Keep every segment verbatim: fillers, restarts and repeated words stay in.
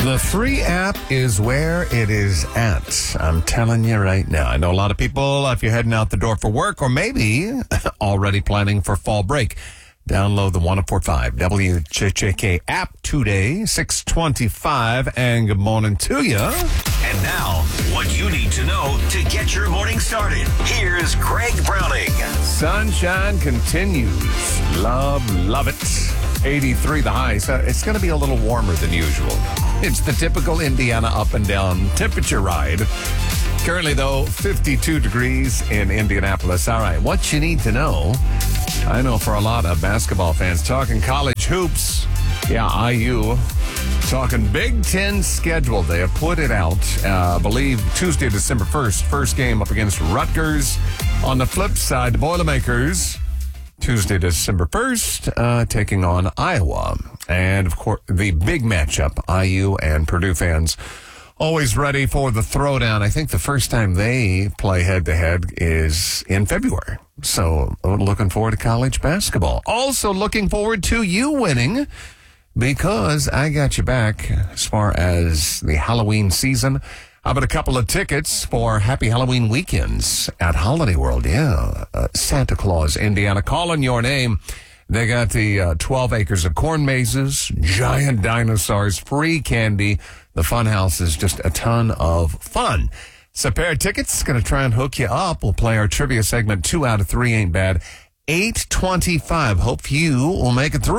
The free app is where it is at. I'm telling you right now. I know a lot of people, if you're heading out the door for work or maybe already planning for fall break, download the one oh four point five W J J K app today, six twenty-five, and good morning to you. And now, what you need to know to get your morning started. Here's Greg Browning. Sunshine continues. Love, love it. eighty-three the high, so it's going to be a little warmer than usual. It's the typical Indiana up and down temperature ride. Currently, though, fifty-two degrees in Indianapolis. All right, what you need to know. I know for a lot of basketball fans, talking college hoops, yeah, I U, talking Big Ten schedule. They have put it out, uh, I believe, Tuesday, December first, first game up against Rutgers. On the flip side, the Boilermakers, Tuesday, December first, uh, taking on Iowa. And, of course, the big matchup, I U and Purdue fans always ready for the throwdown. I think the first time they play head-to-head is in February. So looking forward to college basketball. Also looking forward to you winning because I got you back as far as the Halloween season. How about a couple of tickets for Happy Halloween weekends at Holiday World? Yeah, uh, Santa Claus, Indiana, calling your name. They got the uh, twelve acres of corn mazes, giant dinosaurs, free candy. The fun house is just a ton of fun. So a pair of tickets, going to try and hook you up. We'll play our trivia segment. Two out of three ain't bad. eight twenty-five. Hope you will make it through.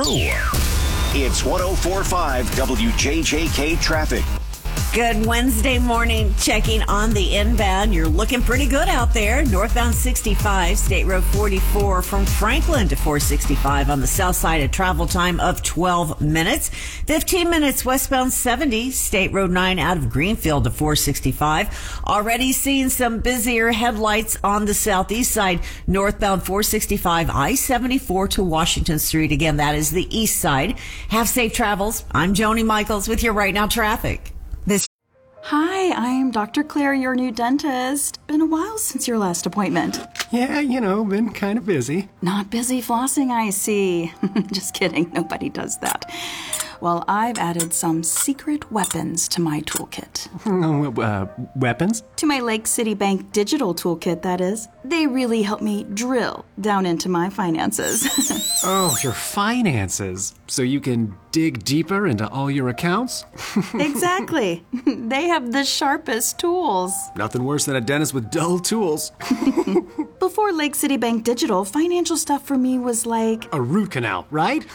It's one oh four point five W J J K traffic. Good Wednesday morning. Checking on the inbound. You're looking pretty good out there. Northbound sixty-five, State Road forty-four from Franklin to four sixty-five on the south side. A travel time of twelve minutes. fifteen minutes westbound seventy, State Road nine out of Greenfield to four sixty-five. Already seeing some busier headlights on the southeast side. Northbound four sixty-five, I seventy-four to Washington Street. Again, that is the east side. Have safe travels. I'm Joni Michaels with your Right Now traffic. This Hi, I'm Doctor Claire, your new dentist. Been a while since your last appointment. Yeah, you know, been kind of busy. Not busy flossing, I see. Just kidding, nobody does that. Well, I've added some secret weapons to my toolkit. uh, weapons? To my Lake City Bank digital toolkit, that is. They really help me drill down into my finances. Oh, your finances. So you can dig deeper into all your accounts? Exactly. They have the sharpest tools. Nothing worse than a dentist with dull tools. Before Lake City Bank Digital, financial stuff for me was like... a root canal, right?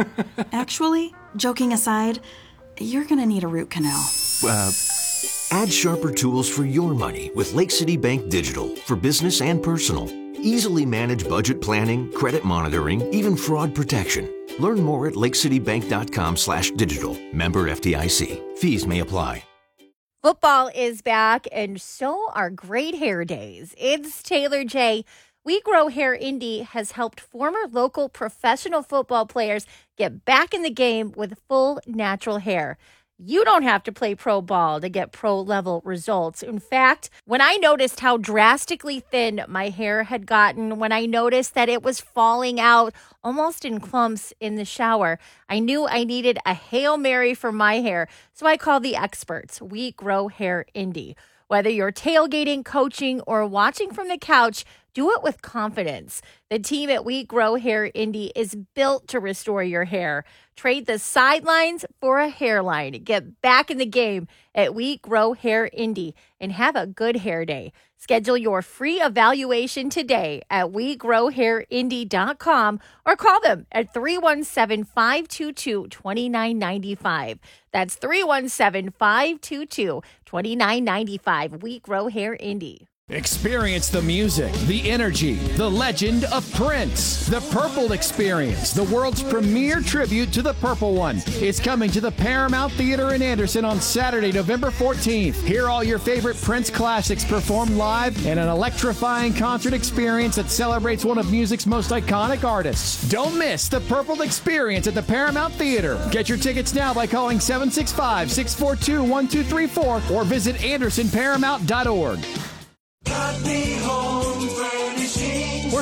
Actually, joking aside, you're gonna need a root canal. Uh... Add sharper tools for your money with Lake City Bank Digital for business and personal. Easily manage budget planning, credit monitoring, even fraud protection. Learn more at lakecitybank.com slash digital. Member F D I C. Fees may apply. Football is back, and so are great hair days. It's Taylor J. We Grow Hair Indy has helped former local professional football players get back in the game with full natural hair. You don't have to play pro ball to get pro-level results. In fact, when I noticed how drastically thin my hair had gotten, when I noticed that it was falling out almost in clumps in the shower, I knew I needed a Hail Mary for my hair. So I called the experts, We Grow Hair Indy. Whether you're tailgating, coaching, or watching from the couch, do it with confidence. The team at We Grow Hair Indy is built to restore your hair. Trade the sidelines for a hairline. Get back in the game at We Grow Hair Indy and have a good hair day. Schedule your free evaluation today at we grow hair indy dot com or call them at three one seven, five two two, two nine nine five. That's three one seven, five two two, two nine nine five. We Grow Hair Indy. Experience the music, the energy, the legend of Prince. The Purple Experience, the world's premier tribute to the Purple One, is coming to the Paramount Theater in Anderson on Saturday, November fourteenth. Hear all your favorite Prince classics performed live in an electrifying concert experience that celebrates one of music's most iconic artists. Don't miss the Purple Experience at the Paramount Theater. Get your tickets now by calling seven six five, six four two, one two three four or visit anderson paramount dot org. Godby Home Furnishings. We're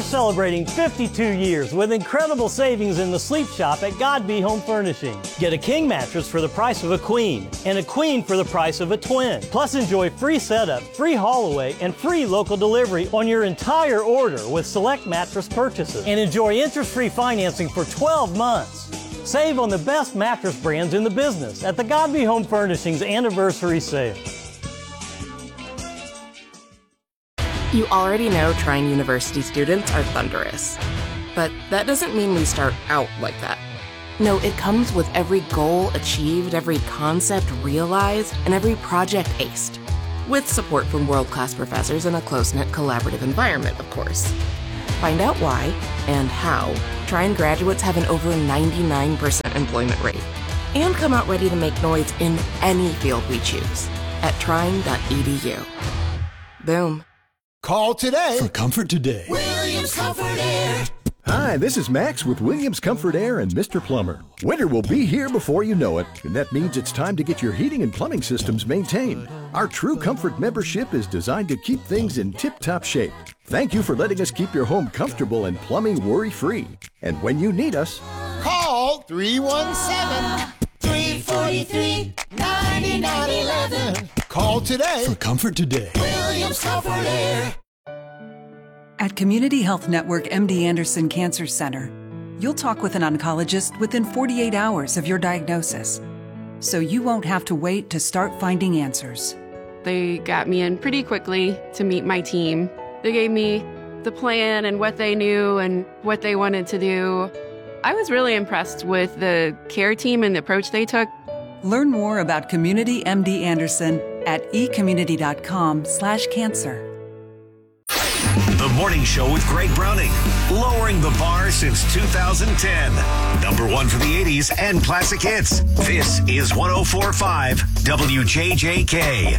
We're celebrating fifty-two years with incredible savings in the sleep shop at Godby Home Furnishings. Get a king mattress for the price of a queen and a queen for the price of a twin. Plus enjoy free setup, free haul away, and free local delivery on your entire order with select mattress purchases. And enjoy interest-free financing for twelve months. Save on the best mattress brands in the business at the Godby Home Furnishings Anniversary Sale. You already know Trine University students are thunderous. But that doesn't mean we start out like that. No, it comes with every goal achieved, every concept realized, and every project aced. With support from world-class professors in a close-knit collaborative environment, of course. Find out why and how Trine graduates have an over ninety-nine percent employment rate and come out ready to make noise in any field we choose at trine dot e d u. Boom. Call today for Comfort Today. Williams Comfort Air. Hi, this is Max with Williams Comfort Air and Mister Plumber. Winter will be here before you know it, and that means it's time to get your heating and plumbing systems maintained. Our True Comfort membership is designed to keep things in tip-top shape. Thank you for letting us keep your home comfortable and plumbing worry-free. And when you need us, call three one seven, three four three, nine nine one one. Call today for Comfort Today. Williams Comfort Air. At Community Health Network M D Anderson Cancer Center, you'll talk with an oncologist within forty-eight hours of your diagnosis, so you won't have to wait to start finding answers. They got me in pretty quickly to meet my team. They gave me the plan and what they knew and what they wanted to do. I was really impressed with the care team and the approach they took. Learn more about Community M D Anderson at ecommunity.com slash cancer. The Morning Show with Greg Browning, lowering the bar since two thousand ten. Number one for the eighties and classic hits. This is one oh four point five W J J K.